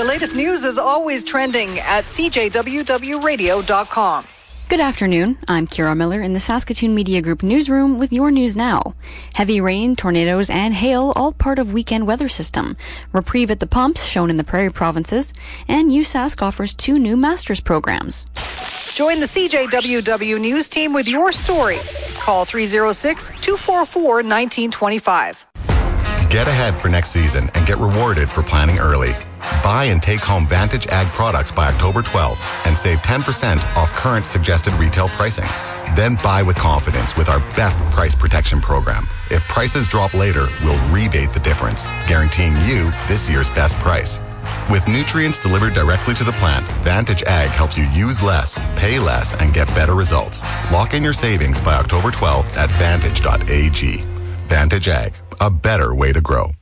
latest news is always trending at cjwwradio.com. Good afternoon. I'm Kira Miller in the Saskatoon Media Group newsroom with your news now. Heavy rain, tornadoes, and hail, all part of weekend weather system. Reprieve at the pumps, shown in the Prairie provinces, and USask offers 2 new master's programs. Join the CJWW News team with your story. Call 306-244-1925. Get ahead for next season and get rewarded for planning early. Buy and take home Vantage Ag products by October 12th and save 10% off current suggested retail pricing. Then buy with confidence with our best price protection program. If prices drop later, we'll rebate the difference, guaranteeing you this year's best price. With nutrients delivered directly to the plant, Vantage Ag helps you use less, pay less, and get better results. Lock in your savings by October 12th at vantage.ag. Vantage Ag, a better way to grow.